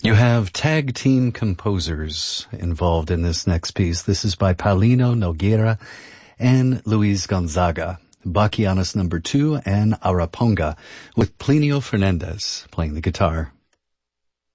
You have tag team composers involved in this next piece. This is by Paulino Nogueira and Luis Gonzaga. Bachianas number 2 and Araponga with Plinio Fernandez playing the guitar.